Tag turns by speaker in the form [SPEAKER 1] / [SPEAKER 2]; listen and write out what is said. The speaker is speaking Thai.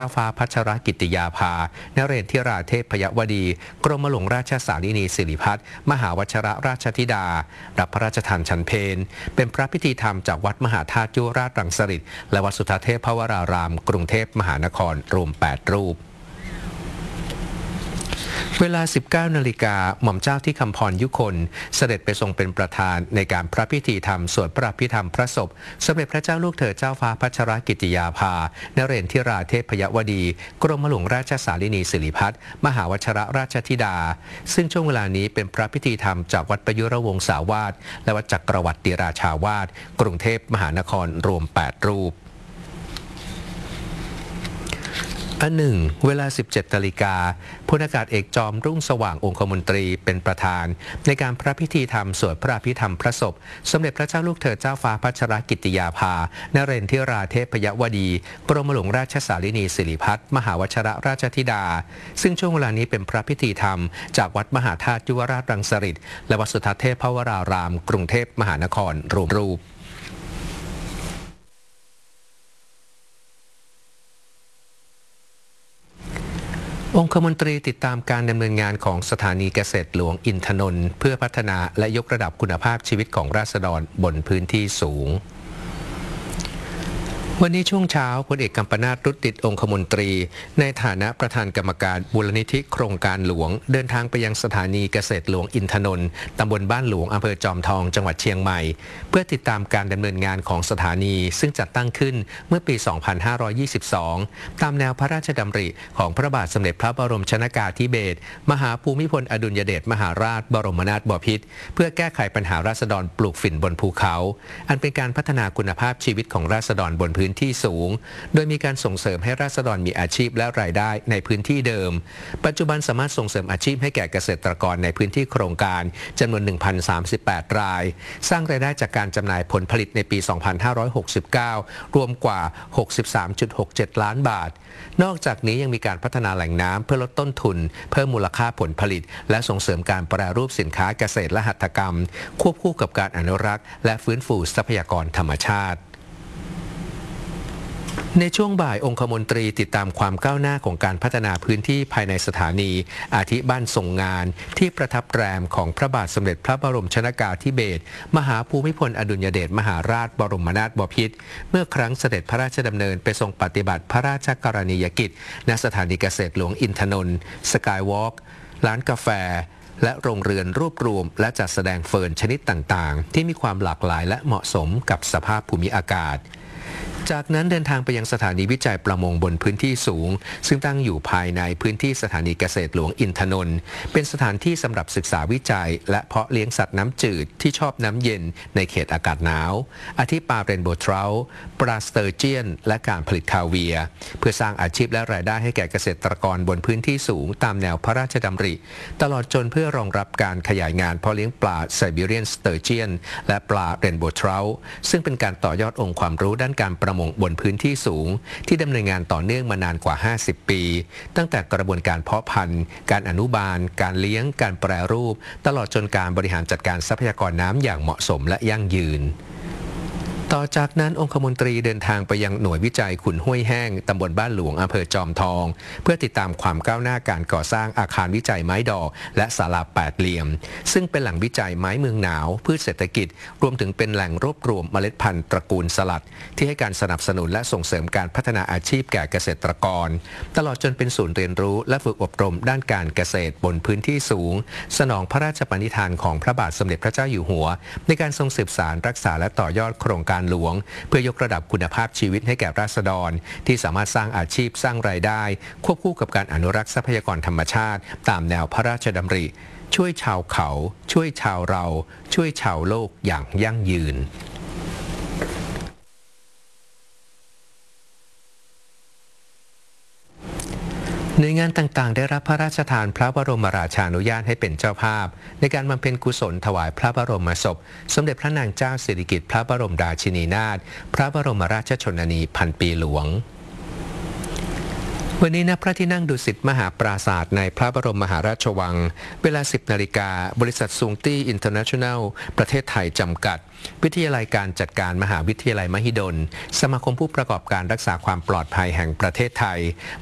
[SPEAKER 1] ฟ้าพัชรกิติยาภานเรศทิราเทพยวดีกรมหลวงราชสารินีสิริพัฒน์มหาวชรราชธิดารับพระราชทานฉันเพลเป็นพระพิธีธรรมจากวัดมหาธาตุยุวราชรังสฤษฎ์และวัดสุทธเทพพวรารามกรุงเทพมหานครรวม8รูปเวลา 19 นาฬิกาหม่อมเจ้าที่คำพรยุคนเสด็จไปทรงเป็นประธานในการพระพิธีธรรมสวดพระอภิธรรมพระศพสมเด็จพระเจ้าลูกเธอเจ้าฟ้าพัชรกิติยาภานเรศทิราเทพยวดีกรมหลวงราชสารินีสิริพัฒน์มหาวชรราชธิดาซึ่งช่วงเวลานี้เป็นพระพิธีธรรมจากวัดประยุรวงศาวาสและวัดจักรวรรดิราชาวาสกรุงเทพมหานครรวม8รูปเวลา 17 นาฬิกาพลอากาศเอกจอมรุ่งสว่างองคมนตรีเป็นประธานในการพระพิธีธรรมสวดพระอภิธรรมพระศพสมเด็จพระเจ้าลูกเธอเจ้าฟ้าพัชรกิติยาภานเรศทิราเทพยวดีกรมหลวงราชสารินีสิริพัฒน์มหาวชรราชธิดาซึ่งช่วงเวลานี้เป็นพระพิธีธรรมจากวัดมหาธาตุยุวราชรังสฤษฎ์และวัดสุทธเทพพวรารามกรุงเทพมหานครรวมรูปองคมนตรีติดตามการดำเนินงานของสถานีเกษตรหลวงอินทนนท์เพื่อพัฒนาและยกระดับคุณภาพชีวิตของราษฎรบนพื้นที่สูงวันนี้ช่วงเช้าพลเอกกัมปนาท รุตติองคมนตรีในฐานะประธานกรรมการมูลนิธิโครงการหลวงเดินทางไปยังสถานีเกษตรหลวงอินทนนท์ตำบลบ้านหลวงอำเภอจอมทองจังหวัดเชียงใหม่เพื่อติดตามการดำเนินงานของสถานีซึ่งจัดตั้งขึ้นเมื่อปี 2522 ตามแนวพระราชดำริของพระบาทสมเด็จพระบรมชนกาธิเบศรมหาภูมิพลอดุลยเดชมหาราชบรมนาถบพิตรเพื่อแก้ไขปัญหาราษฎรปลูกฝิ่นบนภูเขาอันเป็นการพัฒนาคุณภาพชีวิตของราษฎรบนพื้นที่สูงโดยมีการส่งเสริมให้ราษฎรมีอาชีพและรายได้ในพื้นที่เดิมปัจจุบันสามารถส่งเสริมอาชีพให้แก่เกษตรกรในพื้นที่โครงการจำนวน 1,038 รายสร้างรายได้จากการจำหน่ายผลผลิตในปี 2569 รวมกว่า 63.67 ล้านบาทนอกจากนี้ยังมีการพัฒนาแหล่งน้ำเพื่อลดต้นทุนเพิ่มมูลค่าผลผลิตและส่งเสริมการแปรรูปสินค้าเกษตรและหัตถกรรมควบคู่กับการอนุรักษ์และฟื้นฟูทรัพยากรธรรมชาติในช่วงบ่ายองคมนตรีติดตามความก้าวหน้าของการพัฒนาพื้นที่ภายในสถานีอาทิบ้านทรงงานที่ประทับแรมของพระบาทสมเด็จพระบรมชนกาธิเบศรมหาภูมิพลอดุลยเดชมหาราชบรมนาถบพิตรเมื่อครั้งเสด็จพระราชดำเนินไปทรงปฏิบัติพระราชกรณียกิจณสถานีเกษตรหลวงอินทนนท์สกายวอล์กร้านกาแฟและโรงเรือนรวบรวมและจัดแสดงเฟิร์นชนิดต่างๆที่มีความหลากหลายและเหมาะสมกับสภาพภูมิอากาศจากนั้นเดินทางไปยังสถานีวิจัยประมงบนพื้นที่สูงซึ่งตั้งอยู่ภายในพื้นที่สถานีเกษตรหลวงอินทนนท์เป็นสถานที่สำหรับศึกษาวิจัยและเพาะเลี้ยงสัตว์น้ำจืดที่ชอบน้ำเย็นในเขตอากาศหนาวอาทิปลาเรนโบว์ทราท์ปลาสเตอร์เจียนและการผลิตคาเวียร์เพื่อสร้างอาชีพและรายได้ให้แก่เกษตรกรบนพื้นที่สูงตามแนวพระราชดำริตลอดจนเพื่อรองรับการขยายงานเพาะเลี้ยงปลาไซบีเรียนสเตอร์เจียนและปลาเรนโบว์ทราท์ซึ่งเป็นการต่อยอดองค์ความรู้ด้านการประมงบนพื้นที่สูงที่ดำเนินงานต่อเนื่องมานานกว่า50ปีตั้งแต่กระบวนการเพาะพันธุ์การอนุบาลการเลี้ยงการแปรรูปตลอดจนการบริหารจัดการทรัพยากรน้ำอย่างเหมาะสมและยั่งยืนต่อจากนั้นองคมนตรีเดินทางไปยังหน่วยวิจัยขุนห้วยแห้งตำบลบ้านหลวงอำเภอจอมทองเพื่อติดตามความก้าวหน้าการก่อสร้างอาคารวิจัยไม้ดอกและศาลาแปดเหลี่ยมซึ่งเป็นแหล่งวิจัยไม้เมืองหนาวพืชเศรษฐกิจรวมถึงเป็นแหล่งรวบรวมเมล็ดพันธุ์ตระกูลสลัดที่ให้การสนับสนุนและส่งเสริมการพัฒนาอาชีพแก่เกษตรกรตลอดจนเป็นศูนย์เรียนรู้และฝึกอบรมด้านการเกษตรบนพื้นที่สูงสนองพระราชปณิธานของพระบาทสมเด็จพระเจ้าอยู่หัวในการทรงสืบสานรักษาและต่อยอดโครงการหลวงเพื่อยกระดับคุณภาพชีวิตให้แก่ราษฎรที่สามารถสร้างอาชีพสร้างรายได้ควบคู่กับการอนุรักษ์ทรัพยากรธรรมชาติตามแนวพระราชดำริช่วยชาวเขาช่วยชาวเราช่วยชาวโลกอย่างยั่งยืนหน่วยงานต่างๆได้รับพระราชทานพระบรมราชานุญาตให้เป็นเจ้าภาพในการบำเพ็ญกุศลถวายพระบรมศพสมเด็จพระนางเจ้าสิริกิติ์พระบรมราชินีนาถพระบรมราชชนนีพันปีหลวงวันนี้ณพระที่นั่งดุสิตมหาปราสาทในพระบรมมหาราชวังเวลา 10 นาฬิกาบริษัทซุงตี้อินเตอร์เนชั่นแนลประเทศไทยจำกัดวิทยาลัยการจัดการมหาวิทยาลัยมหิดลสมาคมผู้ประกอบการรักษาความปลอดภัยแห่งประเทศไทย